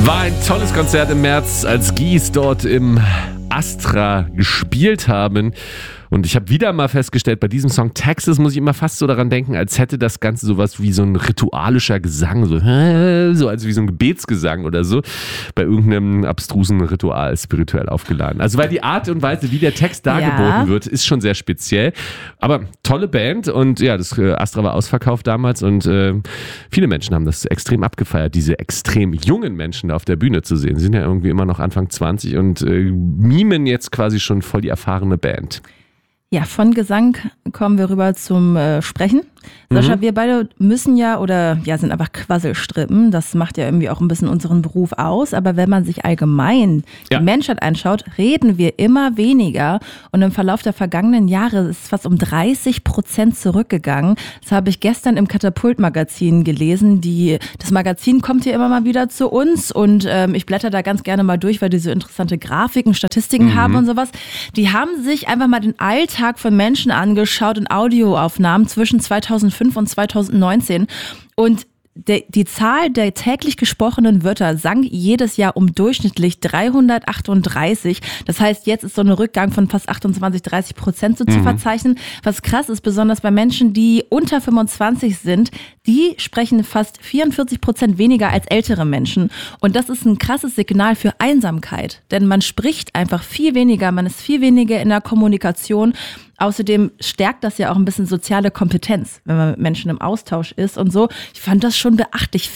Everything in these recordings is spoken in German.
War ein tolles Konzert im März, als Gies dort im Astra gespielt haben. Und ich habe wieder mal festgestellt, bei diesem Song Texas muss ich immer fast so daran denken, als hätte das Ganze sowas wie so ein ritualischer Gesang, so als wie so ein Gebetsgesang oder so, bei irgendeinem abstrusen Ritual spirituell aufgeladen. Also weil die Art und Weise, wie der Text dargeboten wird, ist schon sehr speziell. Aber tolle Band und ja, das Astra war ausverkauft damals und viele Menschen haben das extrem abgefeiert, diese extrem jungen Menschen auf der Bühne zu sehen. Sie sind ja irgendwie immer noch Anfang 20 und mimen jetzt quasi schon voll die erfahrene Band. Ja, von Gesang kommen wir rüber zum Sprechen. Sascha, wir beide müssen sind einfach Quasselstrippen. Das macht ja irgendwie auch ein bisschen unseren Beruf aus. Aber wenn man sich allgemein die Menschheit anschaut, reden wir immer weniger. Und im Verlauf der vergangenen Jahre ist es fast um 30% zurückgegangen. Das habe ich gestern im Katapult-Magazin gelesen. Das Magazin kommt hier immer mal wieder zu uns. Und ich blätter da ganz gerne mal durch, weil die so interessante Grafiken, Statistiken haben und sowas. Die haben sich einfach mal den Alltag von Menschen angeschaut in Audioaufnahmen zwischen 2005 und 2019 und die Zahl der täglich gesprochenen Wörter sank jedes Jahr um durchschnittlich 338. Das heißt, jetzt ist so ein Rückgang von fast 28-30% so zu verzeichnen. Was krass ist, besonders bei Menschen, die unter 25 sind, die sprechen fast 44% weniger als ältere Menschen. Und das ist ein krasses Signal für Einsamkeit. Denn man spricht einfach viel weniger, man ist viel weniger in der Kommunikation. Außerdem stärkt das ja auch ein bisschen soziale Kompetenz, wenn man mit Menschen im Austausch ist und so. Ich fand das schon beachtlich,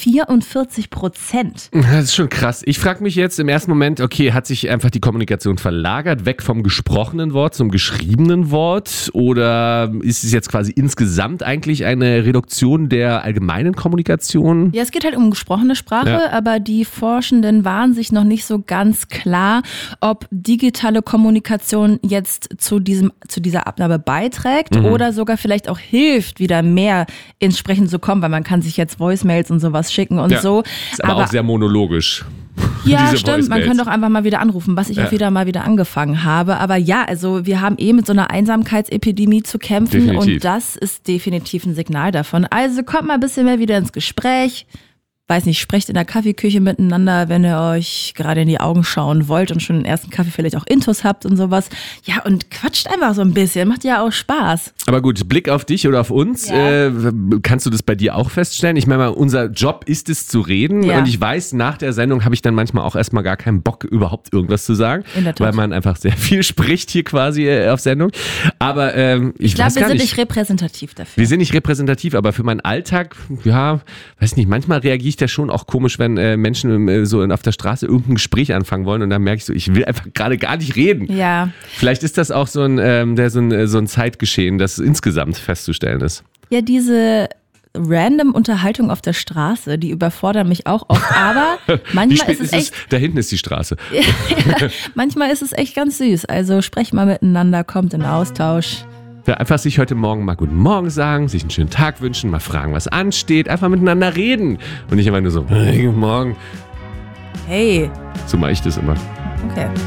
44%. Das ist schon krass. Ich frage mich jetzt im ersten Moment, okay, hat sich einfach die Kommunikation verlagert, weg vom gesprochenen Wort zum geschriebenen Wort? Oder ist es jetzt quasi insgesamt eigentlich eine Reduktion der allgemeinen Kommunikation? Ja, es geht halt um gesprochene Sprache, aber die Forschenden waren sich noch nicht so ganz klar, ob digitale Kommunikation jetzt zu dieser Abnahme beiträgt oder sogar vielleicht auch hilft, wieder mehr ins Sprechen zu kommen, weil man kann sich jetzt Voicemails und sowas schicken und so. Ist aber auch sehr monologisch. Ja, stimmt. Man könnte auch einfach mal wieder anrufen, was ich auch wieder angefangen habe. Aber ja, also wir haben mit so einer Einsamkeitsepidemie zu kämpfen. Definitiv. Und das ist definitiv ein Signal davon. Also kommt mal ein bisschen mehr wieder ins Gespräch. Weiß nicht, sprecht in der Kaffeeküche miteinander, wenn ihr euch gerade in die Augen schauen wollt und schon den ersten Kaffee vielleicht auch Intus habt und sowas. Ja, und quatscht einfach so ein bisschen, macht ja auch Spaß. Aber gut, Blick auf dich oder auf uns, kannst du das bei dir auch feststellen? Ich meine mal, unser Job ist es zu reden und ich weiß, nach der Sendung habe ich dann manchmal auch erstmal gar keinen Bock, überhaupt irgendwas zu sagen, weil man einfach sehr viel spricht hier quasi auf Sendung. Aber ich glaube, wir sind nicht repräsentativ dafür. Wir sind nicht repräsentativ, aber für meinen Alltag, weiß nicht, manchmal reagiere ich ja schon auch komisch, wenn Menschen so auf der Straße irgendein Gespräch anfangen wollen und dann merke ich so, ich will einfach gerade gar nicht reden. Ja. Vielleicht ist das auch so ein Zeitgeschehen, das insgesamt festzustellen ist. Ja, diese random Unterhaltung auf der Straße, die überfordern mich auch oft, aber manchmal ist es echt... Da hinten ist die Straße. Manchmal ist es echt ganz süß, also sprecht mal miteinander, kommt in Austausch. Einfach sich heute Morgen mal guten Morgen sagen, sich einen schönen Tag wünschen, mal fragen, was ansteht, einfach miteinander reden und nicht immer nur so, hey, guten Morgen. Hey. So mache ich das immer. Okay.